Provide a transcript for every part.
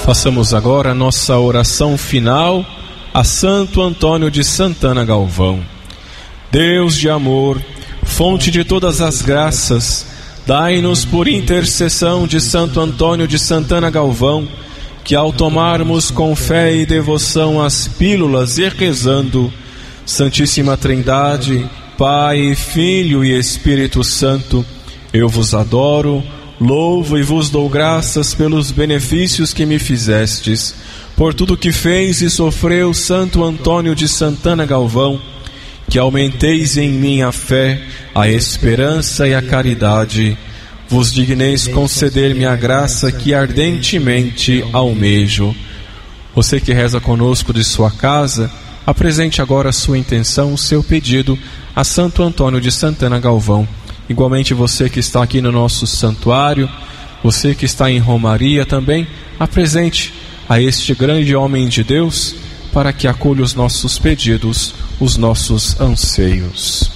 Façamos agora a nossa oração final a Santo Antônio de Santana Galvão. Deus de amor, fonte de todas as graças, dai-nos por intercessão de Santo Antônio de Santana Galvão, que ao tomarmos com fé e devoção as pílulas e rezando, Santíssima Trindade, Pai, Filho e Espírito Santo, eu vos adoro, louvo e vos dou graças pelos benefícios que me fizestes, por tudo que fez e sofreu Santo Antônio de Santana Galvão, que aumenteis em mim a fé, a esperança e a caridade. Vos digneis conceder-me a graça que ardentemente almejo. Você que reza conosco de sua casa, apresente agora a sua intenção, o seu pedido a Santo Antônio de Santana Galvão. Igualmente você que está aqui no nosso santuário, você que está em Romaria também, apresente a este grande homem de Deus para que acolha os nossos pedidos, os nossos anseios.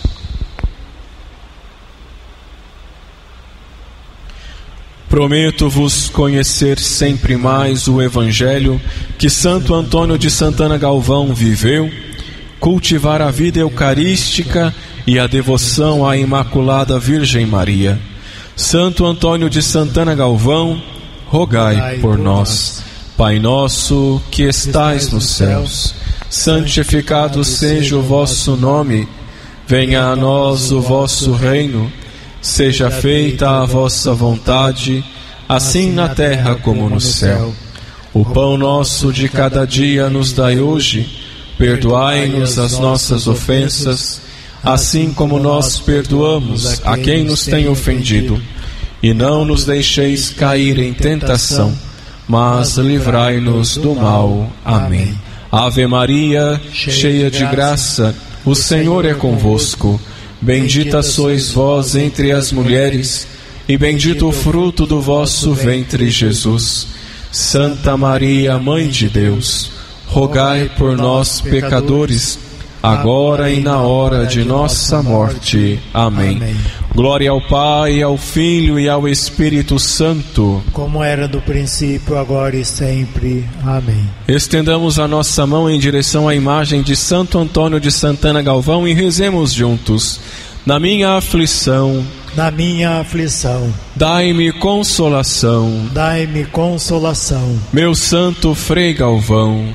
Prometo-vos conhecer sempre mais o Evangelho que Santo Antônio de Santana Galvão viveu, cultivar a vida eucarística e a devoção à Imaculada Virgem Maria. Santo Antônio de Santana Galvão, rogai por nós. Pai nosso que estais nos céus, santificado seja o vosso nome. Venha a nós o vosso reino. Seja feita a vossa vontade, assim na terra como no céu. O pão nosso de cada dia nos dai hoje. Perdoai-nos as nossas ofensas, assim como nós perdoamos a quem nos tem ofendido. E não nos deixeis cair em tentação, mas livrai-nos do mal. Amém. Ave Maria, cheia de graça, o Senhor é convosco. Bendita sois vós entre as mulheres, e bendito o fruto do vosso ventre, Jesus. Santa Maria, Mãe de Deus, rogai por nós, pecadores, agora e na hora de nossa morte. Amém. Glória ao Pai, ao Filho e ao Espírito Santo, como era no princípio, agora e sempre. Amém. Estendamos a nossa mão em direção à imagem de Santo Antônio de Santana Galvão e rezemos juntos. Na minha aflição, dai-me consolação. Dai-me consolação. Meu Santo Frei Galvão,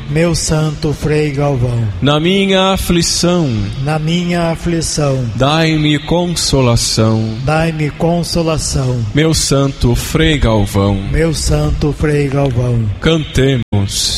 na minha aflição, dai-me consolação. Dai-me consolação. Meu Santo Frei Galvão, Cantemos.